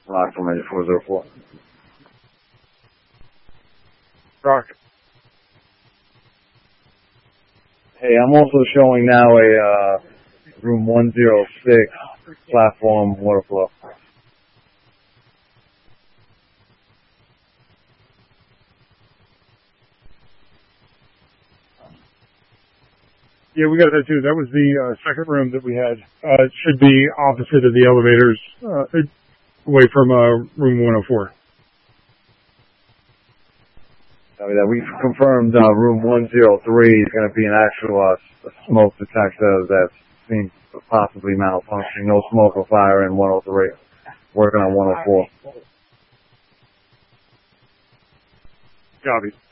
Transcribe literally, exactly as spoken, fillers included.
Rock from eight four zero four. Rock. Hey, I'm also showing now a uh, room one oh six platform water flow. Yeah, we got that too. That was the uh, second room that we had. Uh, it should be opposite of the elevators, uh, away from uh, room one oh four. I mean, we confirmed uh, room one oh three is going to be an actual uh, smoke detector that seems to possibly malfunctioning. No smoke or fire in one oh three. Working on one oh four. Copy.